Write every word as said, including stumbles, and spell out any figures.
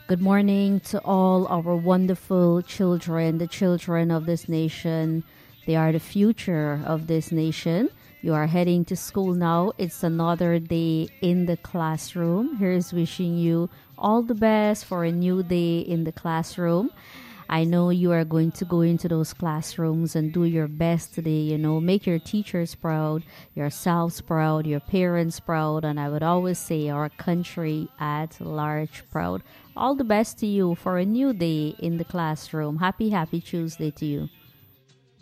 Good morning to all our wonderful children, the children of this nation. They are the future of this nation. You are heading to school now. It's another day in the classroom. Here's wishing you all the best for a new day in the classroom. I know you are going to go into those classrooms and do your best today, you know, make your teachers proud, yourselves proud, your parents proud, and I would always say our country at large proud. All the best to you for a new day in the classroom. Happy, happy Tuesday to you.